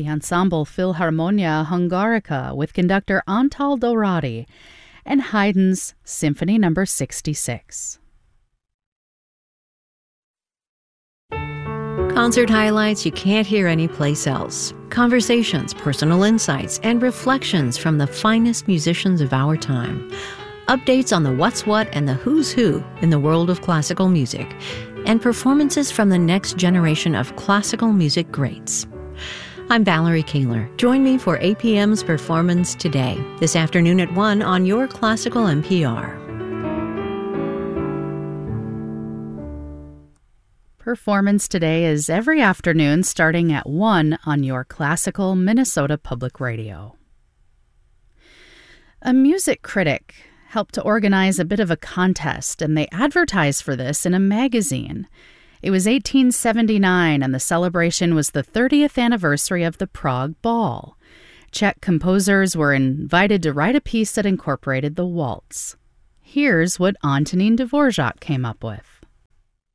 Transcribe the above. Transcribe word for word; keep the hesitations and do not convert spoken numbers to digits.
the Ensemble Philharmonia Hungarica with conductor Antal Dorati, and Haydn's Symphony Number sixty-six. Concert highlights you can't hear anyplace else. Conversations, personal insights, and reflections from the finest musicians of our time. Updates on the what's what and the who's who in the world of classical music. And performances from the next generation of classical music greats. I'm Valerie Kaler. Join me for A P M's Performance Today, this afternoon at one on your Classical N P R. Performance Today is every afternoon starting at one on your Classical Minnesota Public Radio. A music critic helped to organize a bit of a contest, and they advertised for this in a magazine. It was eighteen seventy-nine, and the celebration was the thirtieth anniversary of the Prague Ball. Czech composers were invited to write a piece that incorporated the waltz. Here's what Antonín Dvořák came up with.